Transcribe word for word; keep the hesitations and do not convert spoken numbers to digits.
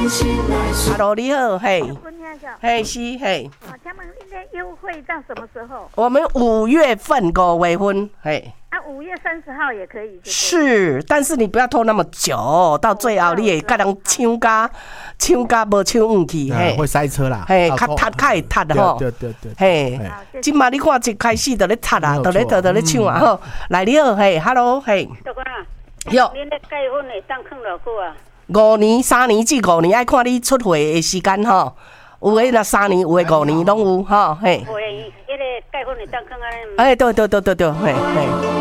Hello， 你好，嘿， 我听一下， 嘿是嘿， 哦，他们应该优惠到什么时候？ 我们五月份五月份，嘿。 啊，五月三十号也可以。 是，但是你不要拖那么久，到最后你会甲人抢甲抢甲无抢唔去，嘿， 会塞车啦， 嘿，较塌较会塌吼， 对对对， 嘿，今嘛你看一开始就咧塌啊，就咧就就咧抢啊，吼，来你好，嘿 ，Hello， 嘿， 大哥啊， 哟， 恁咧结婚会当放偌久啊？ 五年、三年至五年，爱看你出会的时间吼，有诶若三年，有诶五年拢有吼，嘿， 会，迄个结婚会当放安尼？ 哎，对对对对对，嘿嘿。